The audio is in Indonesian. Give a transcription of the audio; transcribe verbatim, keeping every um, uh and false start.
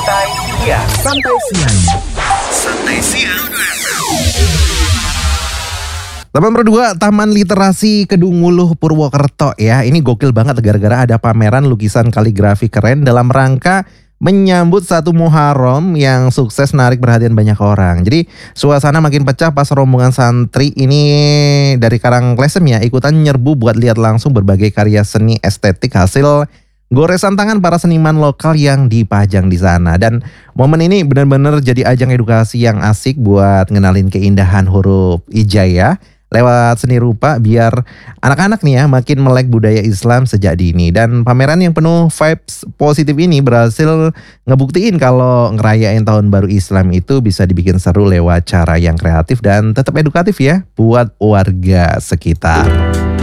Santai Siang. Santai Siang. Santai Siang. Teman berdua, Taman Literasi Kedung Wuluh Purwokerto ya. Ini gokil banget gara-gara ada pameran lukisan kaligrafi keren dalam rangka menyambut satu Muharram yang sukses narik perhatian banyak orang. Jadi suasana makin pecah pas rombongan santri ini dari Karangklesem ya ikutan nyerbu buat lihat langsung berbagai karya seni estetik hasil goresan tangan para seniman lokal yang dipajang di sana. Dan momen ini benar-benar jadi ajang edukasi yang asik buat ngenalin keindahan huruf hijaiyah lewat seni rupa biar anak-anak nih ya makin melek budaya Islam sejak dini. Dan pameran yang penuh vibes positif ini berhasil ngebuktiin kalau ngerayain tahun baru Islam itu bisa dibikin seru lewat cara yang kreatif dan tetap edukatif ya buat warga sekitar.